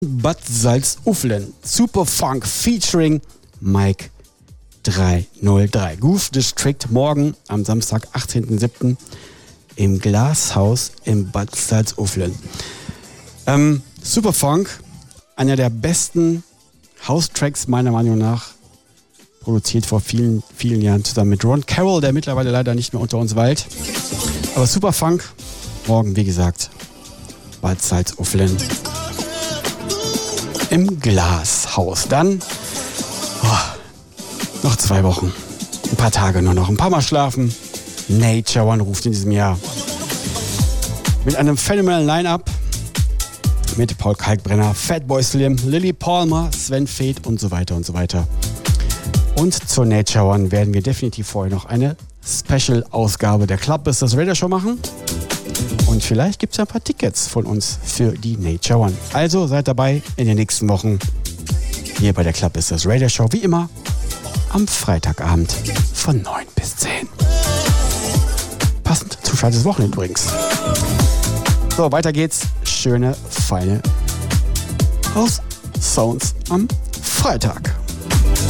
Bad Salzuflen. Superfunk featuring Mike 303. Groove District morgen am Samstag, 18.07. im Glashaus in Bad Salzuflen. Superfunk, einer der besten House-Tracks meiner Meinung nach, produziert vor vielen, vielen Jahren zusammen mit Ron Carroll, der mittlerweile leider nicht mehr unter uns weilt. Aber Superfunk, morgen wie gesagt, Bad Salzuflen im Glashaus. Dann noch 2 Wochen, ein paar Tage nur noch, ein paar Mal schlafen. Nature One ruft in diesem Jahr mit einem phänomenalen Line-Up mit Paul Kalkbrenner, Fatboy Slim, Lily Palmer, Sven Feth und so weiter und so weiter. Und zur Nature One werden wir definitiv vorher noch eine Special-Ausgabe der Clubbusters Radio Show machen. Und vielleicht gibt es ja ein paar Tickets von uns für die Nature One. Also seid dabei in den nächsten Wochen hier bei der Clubbusters Radio Show. Wie immer am Freitagabend von 9 bis 10. Passend zum Start des Wochenende übrigens. So, weiter geht's. Schöne, feine House Sounds am Freitag.